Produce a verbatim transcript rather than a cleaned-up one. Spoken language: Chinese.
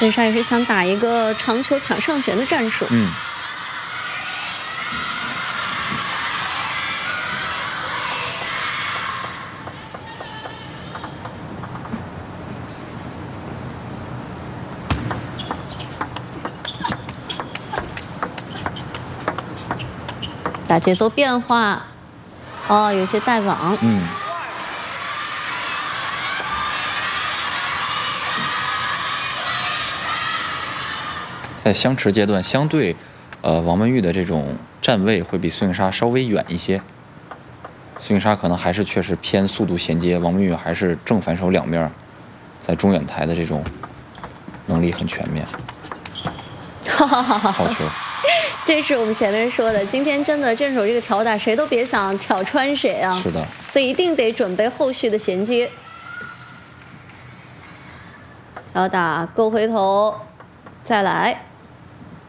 孙莎也是想打一个长球抢上旋的战术。 嗯。 打节奏变化，哦，有些带网。 嗯。在相持阶段，相对，呃，王文玉的这种站位会比孙颖莎稍微远一些。孙颖莎可能还是确实偏速度衔接，王文玉还是正反手两面，在中远台的这种能力很全面。好球！ 这是我们前面说的，今天真的正手这个挑打，谁都别想挑穿谁啊！ 是的， 所以一定得准备后续的衔接。挑打勾回头，再来。